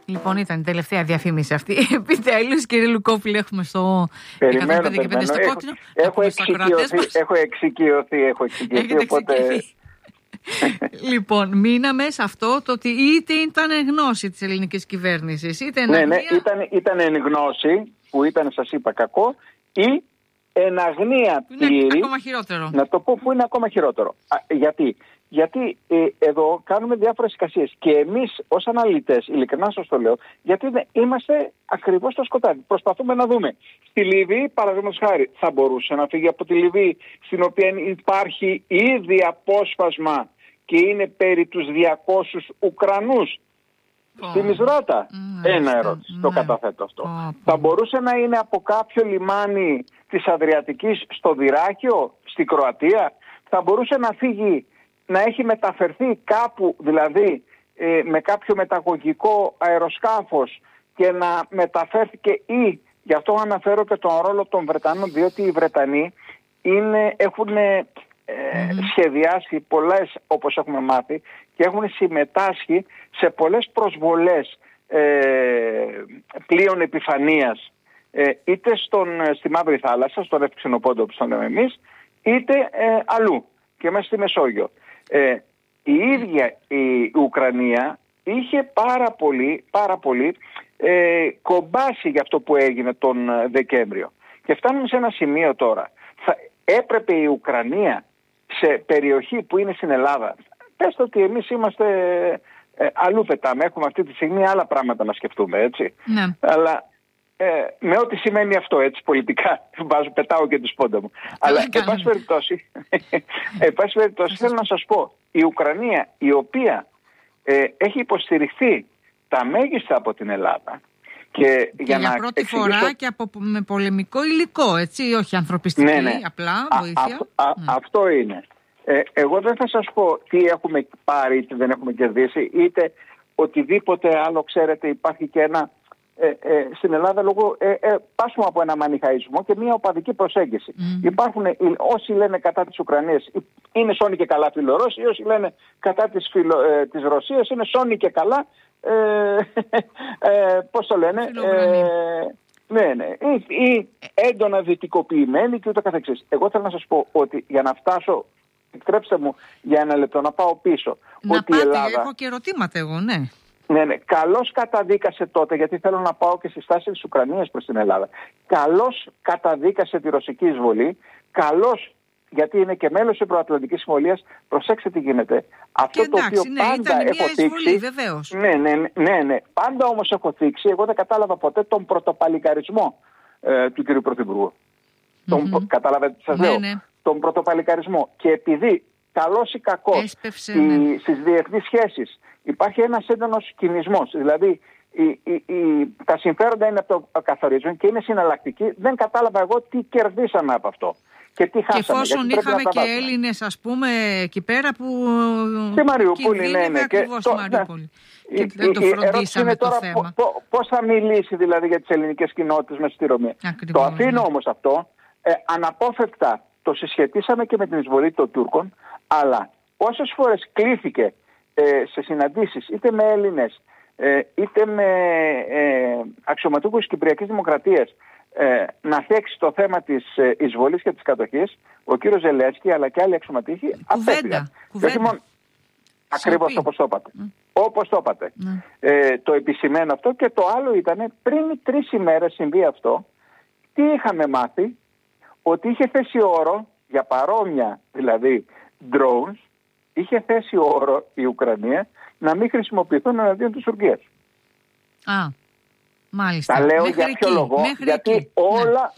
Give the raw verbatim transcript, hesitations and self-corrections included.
Λοιπόν, ήταν η τελευταία διαφήμιση αυτή. Επιτέλους, κύριε Λουκόπουλε, έχουμε στο εκατόν πέντε και πέντε στο κόκκινο. Έχω εξοικειωθεί, έχω εξοικειωθεί, έχω εξοικειωθεί, οπότε... Λοιπόν, μείναμε σε αυτό το ότι είτε ήταν εν γνώση της ελληνικής κυβέρνησης, είτε εν αγνία... Ναι, ναι, ήταν, ήταν εν γνώση, που ήταν, σας είπα, κακό, ή εν αγνία πλήρη. Είναι ακόμα χειρότερο. Να το πω που είναι ακόμα χειρότερο. Α, γιατί... Γιατί ε, εδώ κάνουμε διάφορες εικασίες και εμείς ως αναλυτές, ειλικρινά σας το λέω, γιατί είμαστε ακριβώς στο σκοτάδι. Προσπαθούμε να δούμε. Στη Λιβύη, παραδείγματος χάρη, θα μπορούσε να φύγει από τη Λιβύη, στην οποία υπάρχει ήδη απόσπασμα και είναι περί τους διακόσιους Ουκρανούς. Oh. Στη Μισράτα. Mm, Ένα ερώτηση, mm. το καταθέτω αυτό. Oh. Θα μπορούσε να είναι από κάποιο λιμάνι της Αδριατικής στο Δυράκιο, στη Κροατία. Θα μπορούσε να φύγει, να έχει μεταφερθεί κάπου, δηλαδή ε, με κάποιο μεταγωγικό αεροσκάφος και να μεταφέρθηκε, ή, γι' αυτό αναφέρω και τον ρόλο των Βρετανών, διότι οι Βρετανοί είναι, έχουν ε, mm-hmm. σχεδιάσει πολλές, όπως έχουμε μάθει, και έχουν συμμετάσχει σε πολλές προσβολές ε, πλοίων επιφανείας, ε, είτε στον, στη Μαύρη Θάλασσα, στον Ευξηνοπόντο που τον λέμε εμείς, είτε ε, αλλού και μέσα στη Μεσόγειο. Ε, η ίδια η Ουκρανία είχε πάρα πολύ, πάρα πολύ ε, κομπάσει για αυτό που έγινε τον Δεκέμβριο. Και φτάνουμε σε ένα σημείο τώρα. Θα έπρεπε η Ουκρανία σε περιοχή που είναι στην Ελλάδα, πέστε ότι εμείς είμαστε ε, αλλού πετάμε, έχουμε αυτή τη στιγμή άλλα πράγματα να σκεφτούμε, έτσι. Ναι. Αλλά ε, με ό,τι σημαίνει αυτό, έτσι, πολιτικά, βάζω, πετάω και τη σπόντα μου. Αλλά, εν πάση περιπτώσει, εν πάση περιπτώσει θέλω να σας πω, η Ουκρανία, η οποία ε, έχει υποστηριχθεί τα μέγιστα από την Ελλάδα, και, και για, για να πρώτη εξηγήσω... φορά και από, με πολεμικό υλικό, έτσι, όχι ανθρωπιστική, ναι, ναι. απλά Α, βοήθεια. Α, α, ναι. Αυτό είναι. Ε, εγώ δεν θα σας πω τι έχουμε πάρει, τι δεν έχουμε κερδίσει, είτε οτιδήποτε άλλο, ξέρετε, υπάρχει και ένα... Ε, ε, στην Ελλάδα λόγω ε, ε, πάσουμε από ένα μανιχαϊσμό και μια οπαδική προσέγγιση. Mm. Υπάρχουν ε, όσοι λένε κατά της Ουκρανίας είναι σώνοι και καλά φιλορώσοι, όσοι λένε κατά της, φιλο, ε, της Ρωσίας είναι σώνοι και καλά ε, ε, πώς το λένε ε, ναι, ναι, ή, ή έντονα δυτικοποιημένοι και ούτω καθεξής. Εγώ θέλω να σας πω ότι για να φτάσω, επιτρέψτε μου για ένα λεπτό να πάω πίσω, να ότι πάτε, η Ελλάδα, έχω και ερωτήματα εγώ, ναι. Ναι, ναι. Καλώς καταδίκασε τότε, γιατί θέλω να πάω και στη στάση της Ουκρανίας προς την Ελλάδα. Καλώς καταδίκασε τη ρωσική εισβολή. Καλώς, γιατί είναι και μέλος της Προατλαντικής Συμφωνίας. Προσέξτε τι γίνεται. Αυτό και εντάξει, το οποίο ναι, πάντα ήταν έχω μια εισβολή, θίξει. βεβαίως. Ναι, ναι, ναι, ναι. Πάντα όμως έχω θίξει. Εγώ δεν κατάλαβα ποτέ τον πρωτοπαλικαρισμό ε, του κ. Πρωθυπουργού. Mm-hmm. Τον, κατάλαβατε τι σας ναι, λέω. Ναι. Τον πρωτοπαλικαρισμό. Και επειδή καλώς ή κακώς Έσπευσε, ναι. στις διεθνείς σχέσεις υπάρχει ένας έντονος κινησμός, δηλαδή η, η, η, τα συμφέροντα είναι από το καθορισμό και είναι συναλλακτικοί. Δεν κατάλαβα εγώ τι κερδίσαμε από αυτό και τι χάσαμε. Και εφόσον είχαμε και Έλληνες, ας πούμε, εκεί πέρα που στη Μαριούπολη, ναι, ναι. Ακριβώς στη Μαριούπολη. Και, η, δεν το η, φροντίσαμε η το τώρα θέμα. Πώς πο, θα μιλήσει δηλαδή για τις ελληνικές κοινότητες μέσα στη Ρωμία. Ακριβώς, το αφήνω ναι. όμως αυτό. Ε, αναπόφευκτα το συσχετίσαμε και με την εισβολή των Τούρκων, αλλά όσες φορές κλήθηκε ε, σε συναντήσεις είτε με Έλληνες ε, είτε με ε, αξιωματούχους της Κυπριακής Δημοκρατίας ε, να θέξει το θέμα της ε, εισβολής και της κατοχής, ο κύριος Ζελένσκι αλλά και άλλοι αξιωματούχοι απέφυγαν. Ακριβώς όπως το είπατε. Mm. Όπως το είπατε. Mm. Ε, το επισημαίνω αυτό. Και το άλλο ήταν, πριν τρεις ημέρες συμβεί αυτό, τι είχαμε μάθει? Ότι είχε θέσει όρο για παρόμοια, δηλαδή drones, είχε θέσει όρο η Ουκρανία να μην χρησιμοποιηθούν εναντίον της Τουρκίας. Α, μάλιστα. Τα λέω μέχρι για ποιο εκεί, λόγο? Γιατί εκεί. όλα,